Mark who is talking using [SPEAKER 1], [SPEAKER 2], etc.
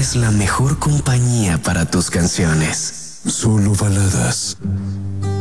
[SPEAKER 1] es la mejor compañía para tus canciones.
[SPEAKER 2] Solo baladas.